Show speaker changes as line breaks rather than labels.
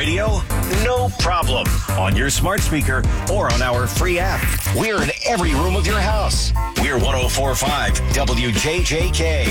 radio? No problem. On your smart speaker or on our free app. We're in every room of your house. We're 104.5 WJJK.